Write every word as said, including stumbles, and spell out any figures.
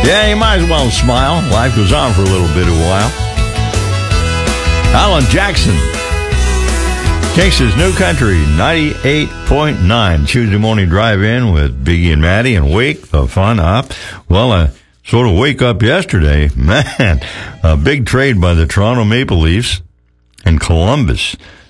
Yeah, you might as well smile. Life goes on for a little bit of a while. Alan Jackson takes his New Country ninety-eight point nine Tuesday morning drive-in with Biggie and Maddie and wake the fun up. Well, I sort of wake up yesterday. Man, a big trade by the Toronto Maple Leafs and Columbus